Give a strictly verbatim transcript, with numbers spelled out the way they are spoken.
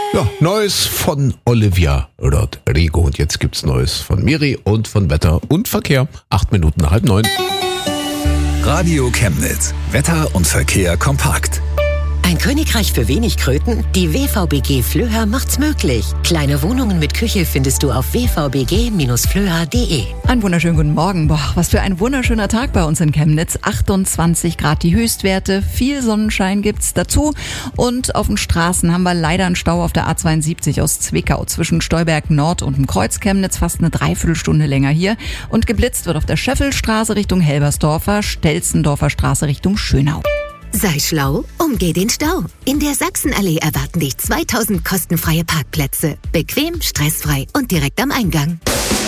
Ja, Neues von Olivia Rodrigo. Und jetzt gibt's Neues von Miri und von Wetter und Verkehr. Acht Minuten nach halb neun. Radio Chemnitz. Wetter und Verkehr kompakt. Ein Königreich für wenig Kröten? Die W V B G Flöha macht's möglich. Kleine Wohnungen mit Küche findest du auf w v b g Bindestrich flöha punkt d e. Einen wunderschönen guten Morgen. Boah, was für ein wunderschöner Tag bei uns in Chemnitz. achtundzwanzig Grad die Höchstwerte, viel Sonnenschein gibt's dazu. Und auf den Straßen haben wir leider einen Stau auf der A zweiundsiebzig aus Zwickau zwischen Stolberg Nord und dem Kreuz Chemnitz, fast eine Dreiviertelstunde länger hier. Und geblitzt wird auf der Scheffelstraße Richtung Helbersdorfer, Stelzendorfer Straße Richtung Schönau. Sei schlau, umgeh den Stau. In der Sachsenallee erwarten dich zweitausend kostenfreie Parkplätze. Bequem, stressfrei und direkt am Eingang.